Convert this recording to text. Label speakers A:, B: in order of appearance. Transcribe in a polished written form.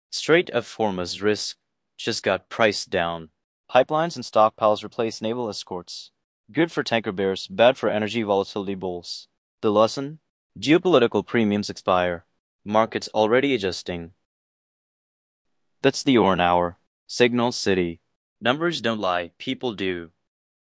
A: Strait of Hormuz risk just got priced down. Pipelines and stockpiles replace naval escorts. Good for tanker bears, bad for energy volatility bulls. The lesson? Geopolitical premiums expire. Markets already adjusting. That's the Orn Hour. Signal City. Numbers don't lie, people do.